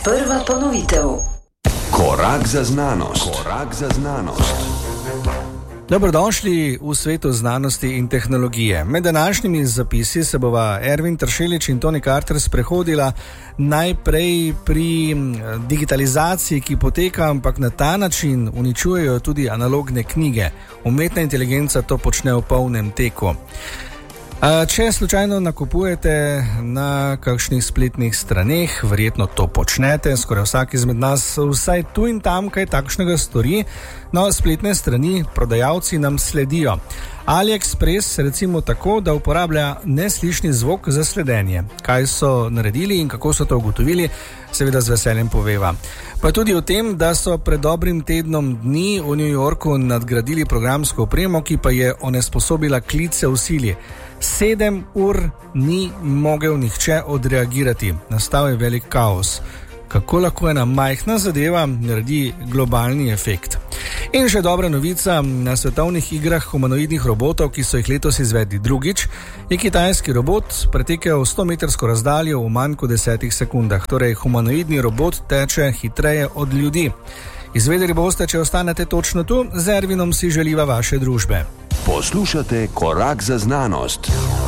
Prva ponovitev. Korak za znanost. Korak za znanost. Dobrodošli v svetu znanosti in tehnologije. Med današnjimi zapisi se bova Ervin Tršelič in Toni Carter sprehodila najprej pri digitalizaciji, ki poteka, ampak na ta način uničujejo tudi analogne knjige. Umetna inteligenca to počne v polnem teku. Če slučajno nakupujete na kakšnih spletnih straneh, verjetno to počnete, skoraj vsak izmed nas vsaj tu in tam kaj takšnega stori, no spletne strani prodajalci nam sledijo. AliExpress recimo tako, da uporablja neslišni zvok za sledenje. Kaj so naredili in kako so to ugotovili, seveda z veseljem poveva. Pa tudi o tem, da so pred dobrim tednom dni v New Yorku nadgradili programsko opremo, ki pa je onesposobila klice v sili. 7 ur ni mogel nihče odreagirati. Nastal je velik kaos. Kako lahko ena majhna zadeva naredi globalni efekt? In še dobra novica, na svetovnih igrah humanoidnih robotov, ki so jih letos izvedli drugič, je kitajski robot pretekel 100-metrsko razdaljo v manj kot 10 sekundah. Torej, humanoidni robot teče hitreje od ljudi. Izvedeli boste, če ostanete točno tu, z Ervinom si želiva vaše družbe. Poslušate Korak za znanost.